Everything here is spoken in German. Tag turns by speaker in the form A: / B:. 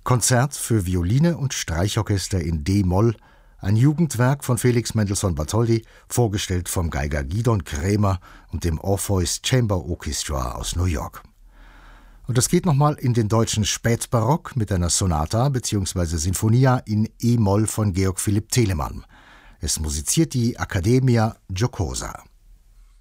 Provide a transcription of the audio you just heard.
A: Konzert für Violine und Streichorchester in D-Moll, ein Jugendwerk von Felix Mendelssohn Bartholdy, vorgestellt vom Geiger Gidon Kremer und dem Orpheus Chamber Orchestra aus New York. Und das geht nochmal in den deutschen Spätbarock mit einer Sonata bzw. Sinfonia in E-Moll von Georg Philipp Telemann. Es musiziert die Accademia Giocosa.